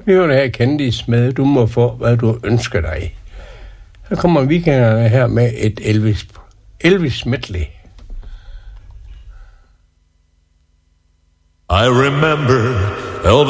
Vi vil have Candice med. Du må få, hvad du ønsker dig. Så kommer weekenderne her med et Elvis medley. I remember Elvis